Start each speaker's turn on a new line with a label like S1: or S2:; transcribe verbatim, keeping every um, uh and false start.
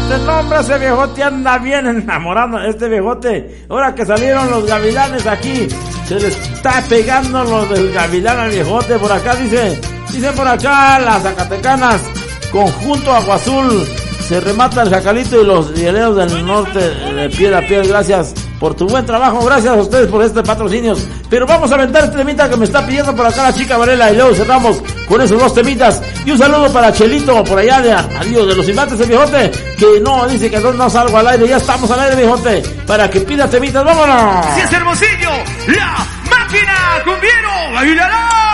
S1: viejote, no hombre, ese viejote anda bien enamorando, este viejote, ahora que salieron los gavilanes aquí, se le está pegando los del gavilán al viejote. Por acá dice, dice por acá las zacatecanas, conjunto Agua Azul, se remata el jacalito y los hieleros del norte de piel a piel. Gracias por tu buen trabajo, gracias a ustedes por este patrocinio. Pero vamos a aventar este temita que me está pidiendo por acá la chica Varela, y luego cerramos con esos dos temitas. Y un saludo para Chelito por allá de adiós de los Infantes, el viejote, que no, dice que no, no salgo al aire. Ya estamos al aire, viejote, para que pida temitas. ¡Vámonos!
S2: Si es Hermosillo, la máquina cumbiero, ¡bailala!